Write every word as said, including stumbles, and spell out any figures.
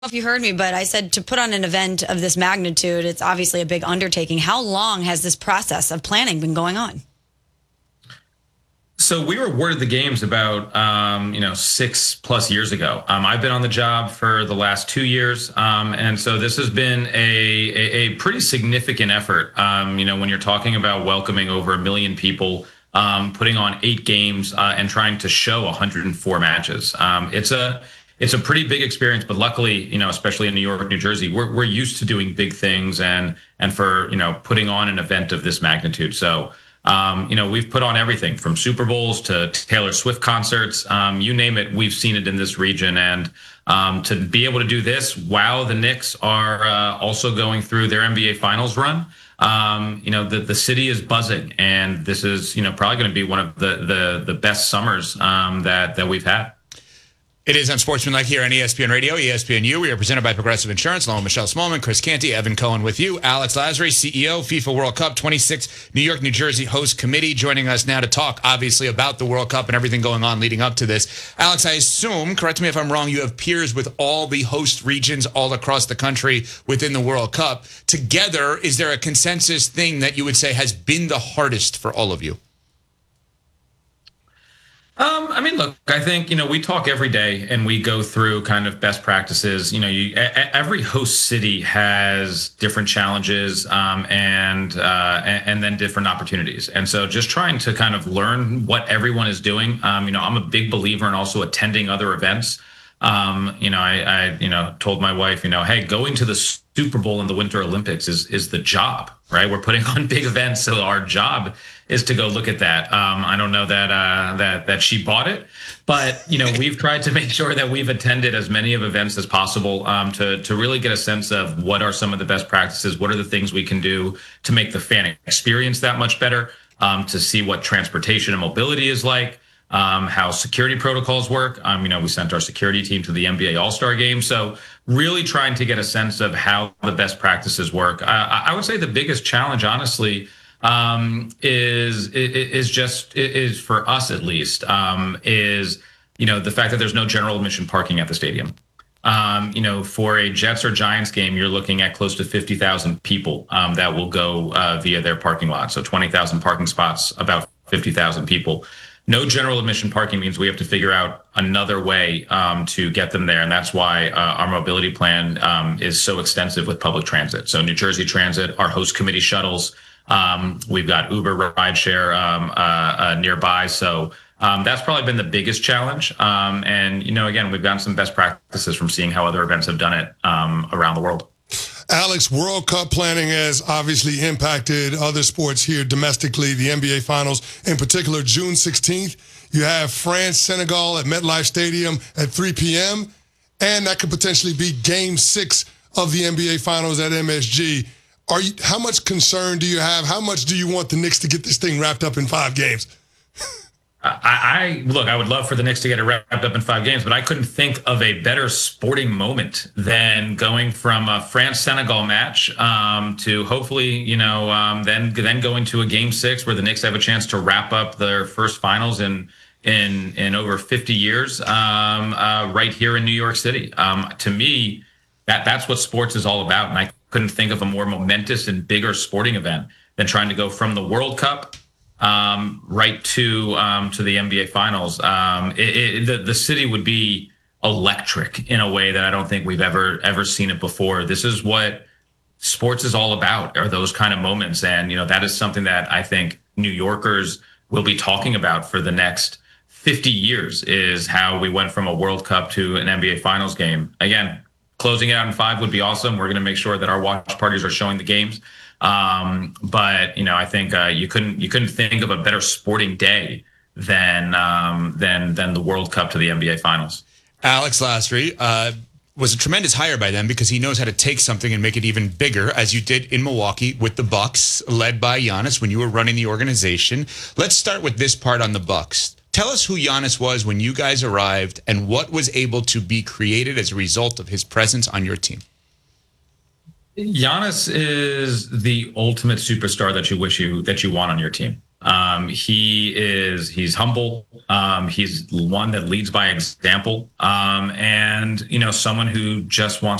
If you heard me, but I said to put on an event of this magnitude, it's obviously a big undertaking. How long has this process of planning been going on? So we were awarded the games about um, you know six plus years ago. Um, I've been on the job for the last two years, um, and so this has been a a, a pretty significant effort. Um, you know, when you're talking about welcoming over a million people, um, putting on eight games, uh, and trying to show one hundred four matches, um, it's a it's a pretty big experience. But luckily, you know, especially in New York, New Jersey, we're we're used to doing big things and and for you know putting on an event of this magnitude. So. Um, you know, we've put on everything from Super Bowls to Taylor Swift concerts. Um, you name it, we've seen it in this region. And um, to be able to do this while the Knicks are uh, also going through their N B A Finals run, um, you know, the, the city is buzzing. And this is, you know, probably going to be one of the the, the best summers um, that, that we've had. It is Unsportsmanlike here on E S P N Radio, E S P N U. We are presented by Progressive Insurance. Along with Michelle Smallman, Chris Canty, Evan Cohen with you. Alex Lasry, C E O, FIFA World Cup twenty-six, New York, New Jersey host committee, joining us now to talk, obviously, about the World Cup and everything going on leading up to this. Alex, I assume, correct me if I'm wrong, you have peers with all the host regions all across the country within the World Cup. Together, is there a consensus thing that you would say has been the hardest for all of you? Um, I mean, look, I think, you know, we talk every day and we go through kind of best practices. You know, you, a, every host city has different challenges um, and, uh, and and then different opportunities. And so just trying to kind of learn what everyone is doing. Um, you know, I'm a big believer in also attending other events. Um, you know, I, I, you know, told my wife, you know, hey, going to the Super Bowl and the Winter Olympics is is the job, right? We're putting on big events, so our job is to go look at that. Um, I don't know that uh, that that she bought it, but you know, we've tried to make sure that we've attended as many of events as possible um, to to really get a sense of what are some of the best practices, what are the things we can do to make the fan experience that much better, um, to see what transportation and mobility is like. Um, how security protocols work. Um, you know, we sent our security team to the N B A All-Star game. So really trying to get a sense of how the best practices work. I, I would say the biggest challenge, honestly, um, is, is just, is for us at least, um, is, you know, the fact that there's no general admission parking at the stadium. Um, you know, for a Jets or Giants game, you're looking at close to fifty thousand people um, that will go uh, via their parking lot. So twenty thousand parking spots, about fifty thousand people. No general admission parking means we have to figure out another way um, to get them there. And that's why uh, our mobility plan um, is so extensive with public transit. So New Jersey Transit, our host committee shuttles, um, we've got Uber rideshare um, uh, uh, nearby. So um, that's probably been the biggest challenge. Um, and, you know, again, we've gotten some best practices from seeing how other events have done it um, around the world. Alex, World Cup planning has obviously impacted other sports here domestically, the N B A Finals in particular. June sixteenth, you have France, Senegal at MetLife Stadium at three p.m., and that could potentially be game six of the N B A Finals at M S G. Are you, how much concern do you have? How much do you want the Knicks to get this thing wrapped up in five games? I, I look, I would love for the Knicks to get it wrapped up in five games, but I couldn't think of a better sporting moment than going from a France-Senegal match um, to hopefully, you know, um, then then going to a game six where the Knicks have a chance to wrap up their first finals in in in over fifty years um, uh, right here in New York City. Um, to me, that that's what sports is all about, and I couldn't think of a more momentous and bigger sporting event than trying to go from the World Cup Um, right to um, to the N B A Finals. Um, it, it, the the city would be electric in a way that I don't think we've ever ever seen it before. This is what sports is all about, are those kind of moments, and you know that is something that I think New Yorkers will be talking about for the next fifty years. Is how we went from a World Cup to an N B A Finals game. Again, closing it out in five would be awesome. We're going to make sure that our watch parties are showing the games. Um, but you know, I think uh, you couldn't you couldn't think of a better sporting day than um, than than the World Cup to the N B A Finals. Alex Lasry uh, was a tremendous hire by them because he knows how to take something and make it even bigger, as you did in Milwaukee with the Bucks, led by Giannis when you were running the organization. Let's start with this part on the Bucks. Tell us who Giannis was when you guys arrived and what was able to be created as a result of his presence on your team. Giannis is the ultimate superstar that you wish you that you want on your team. Um, he is he's humble. Um, he's one that leads by example, um, and you know, someone who just wants